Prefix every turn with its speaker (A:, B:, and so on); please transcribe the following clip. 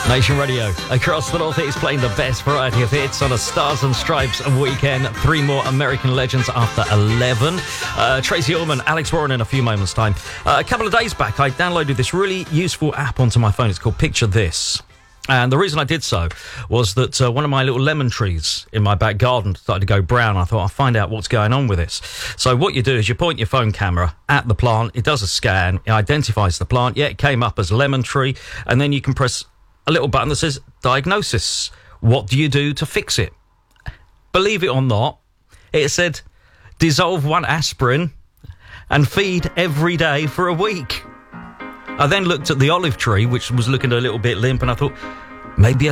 A: Nation Radio across the Northeast, playing the best variety of hits on a Stars and Stripes weekend. 3 more American legends after 11. Tracy Ullman, Alex Warren in a few moments' time. A couple of days back, I downloaded this really useful app onto my phone. It's called Picture This. And the reason I did so was that one of my little lemon trees in my back garden started to go brown. I thought I'll find out what's going on with this. So what you do is you point your phone camera at the plant. It does a scan. It identifies the plant. Yeah, it came up as lemon tree. And then you can press a little button that says diagnosis. What do you do to fix it? Believe it or not, it said dissolve 1 aspirin and feed every day for a week. I then looked at the olive tree, which was looking a little bit limp, and I thought, maybe a